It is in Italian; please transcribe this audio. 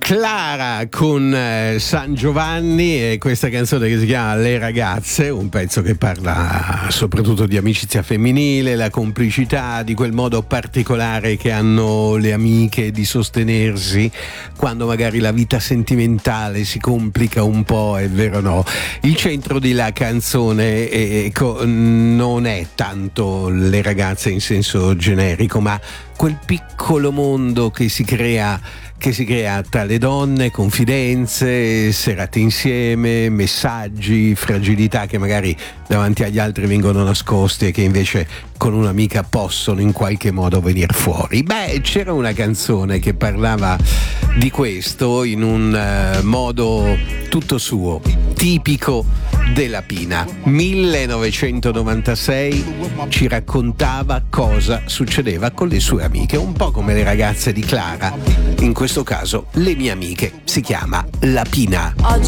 Clara con San Giovanni e questa canzone che si chiama Le ragazze, un pezzo che parla soprattutto di amicizia femminile, la complicità, di quel modo particolare che hanno le amiche di sostenersi quando magari la vita sentimentale si complica un po', è vero o no? Il centro della canzone non è tanto le ragazze in senso generico, ma quel piccolo mondo che si crea tra le donne, confidenze, serate insieme, messaggi, fragilità che magari davanti agli altri vengono nascosti e che invece con un'amica possono in qualche modo venire fuori. Beh, c'era una canzone che parlava di questo in un modo tutto suo, tipico della Pina. 1996 ci raccontava cosa succedeva con le sue amiche, un po' come le ragazze di Clara. In questo caso le mie amiche, si chiama La Pina.